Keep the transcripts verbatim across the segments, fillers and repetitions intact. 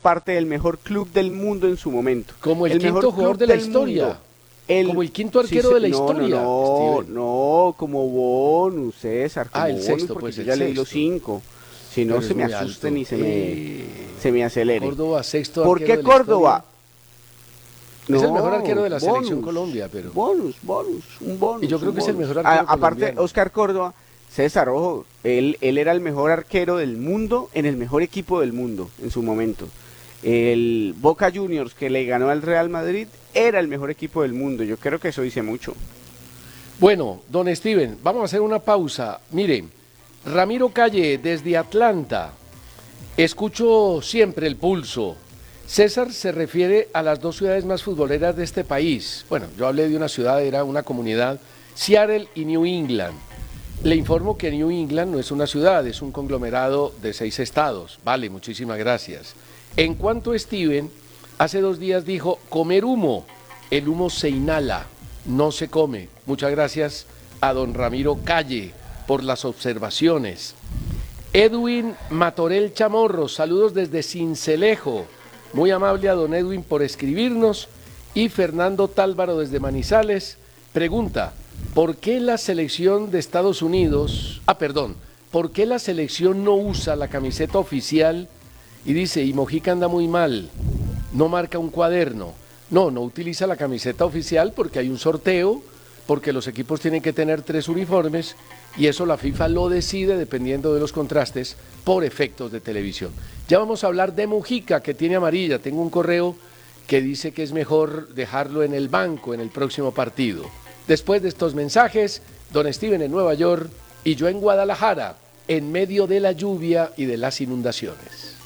parte del mejor club del mundo en su momento. Como el, el quinto mejor jugador de la historia. El, como el quinto arquero sí, de la no, historia. No, Steven. no, como bonus, César. Como ah, el bonus, sexto, porque pues yo el ya sexto. leí los cinco. Si no, Pero se me asusten alto. y se me, eh... se me acelere. Córdoba, sexto ¿Por arquero qué de la Córdoba? No, es el mejor No, arquero de la bonus, selección Colombia, pero... Bonus, bonus, un bonus. Y yo creo que bonus. es el mejor arquero A, aparte, colombiano. Oscar Córdoba, César, ojo, él, él era el mejor arquero del mundo en el mejor equipo del mundo en su momento. El Boca Juniors, que le ganó al Real Madrid, era el mejor equipo del mundo. Yo creo que eso dice mucho. Bueno, don Steven, vamos a hacer una pausa. Miren, Ramiro Calle, desde Atlanta. Escucho siempre el pulso. César se refiere a las dos ciudades más futboleras de este país. Bueno, yo hablé de una ciudad, era una comunidad, Seattle y New England. Le informo que New England no es una ciudad, es un conglomerado de seis estados. Vale, muchísimas gracias. En cuanto a Steven, hace dos días dijo, comer humo. El humo se inhala, no se come. Muchas gracias a don Ramiro Calle por las observaciones. Edwin Matorel Chamorro, saludos desde Sincelejo. Muy amable a don Edwin por escribirnos. Y Fernando Tálvaro desde Manizales pregunta, ¿por qué la selección de Estados Unidos, ah, perdón, ¿por qué la selección no usa la camiseta oficial? Y dice, y Mojica anda muy mal, no marca un cuaderno. No, no utiliza la camiseta oficial porque hay un sorteo, porque los equipos tienen que tener tres uniformes y eso la FIFA lo decide dependiendo de los contrastes por efectos de televisión. Ya vamos a hablar de Mojica, que tiene amarilla. Tengo un correo que dice que es mejor dejarlo en el banco en el próximo partido. Después de estos mensajes, don Steven en Nueva York y yo en Guadalajara, en medio de la lluvia y de las inundaciones.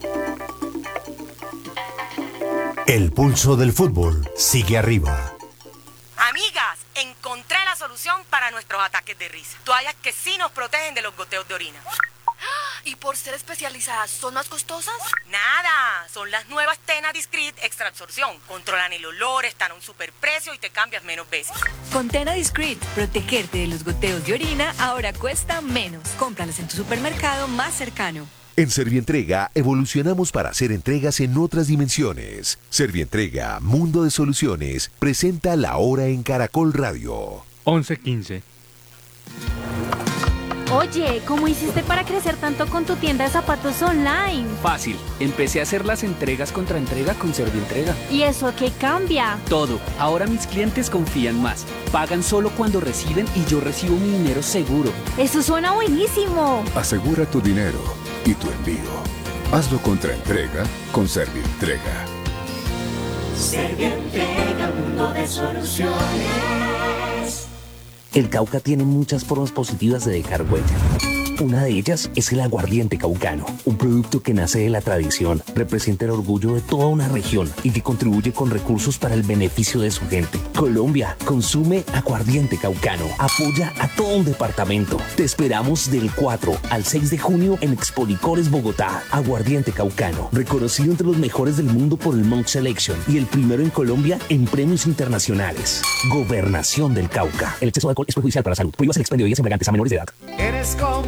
El pulso del fútbol sigue arriba. Amigas, encontré la solución para nuestros ataques de risa. Toallas que sí nos protegen de los goteos de orina. ¿Y por ser especializadas, son más costosas? Nada, son las nuevas Tena Discreet Extra Absorción. Controlan el olor, están a un superprecio y te cambias menos veces. Con Tena Discreet, protegerte de los goteos de orina ahora cuesta menos. Cómpralas en tu supermercado más cercano. En Servientrega evolucionamos para hacer entregas en otras dimensiones. Servientrega, Mundo de Soluciones, presenta La Hora en Caracol Radio. once quince. Oye, ¿cómo hiciste para crecer tanto con tu tienda de zapatos online? Fácil, empecé a hacer las entregas contra entrega con Servientrega. ¿Y eso qué cambia? Todo, ahora mis clientes confían más, pagan solo cuando reciben y yo recibo mi dinero seguro. ¡Eso suena buenísimo! Asegura tu dinero y tu envío. Hazlo contra entrega con Servientrega. Servientrega, mundo de soluciones. El Cauca tiene muchas formas positivas de dejar huella. Una de ellas es el aguardiente caucano, un producto que nace de la tradición, representa el orgullo de toda una región y que contribuye con recursos para el beneficio de su gente. Colombia, consume aguardiente caucano, apoya a todo un departamento. Te esperamos del cuatro al seis de junio en Expolicores Bogotá. Aguardiente caucano, reconocido entre los mejores del mundo por el Monk Selection y el primero en Colombia en premios internacionales. Gobernación del Cauca. El exceso de alcohol es perjudicial para la salud. Prohíbas el expendio de bebidas embriagantes a menores de edad. Eres como